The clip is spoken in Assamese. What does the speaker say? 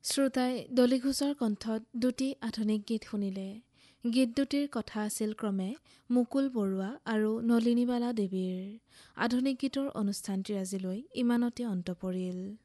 শ্ৰোতাই ডলি ঘোষৰ কণ্ঠত দুটি আধুনিক গীত শুনিলে। গীত দুটিৰ কথা আছিল ক্ৰমে মুকুল বৰুৱা আৰু নলিনীবালা দেৱীৰ। আধুনিক গীতৰ অনুষ্ঠানটি আজিলৈ ইমানতে অন্ত পৰিল।